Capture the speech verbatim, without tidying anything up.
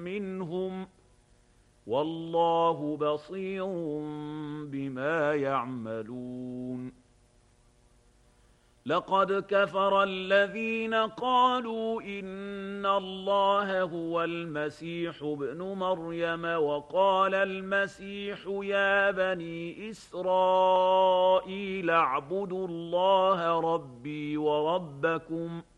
منهم والله بصير بما يعملون لقد كفر الذين قالوا إن الله هو المسيح ابن مريم وقال المسيح يا بني إسرائيل اعبدوا الله ربي وربكم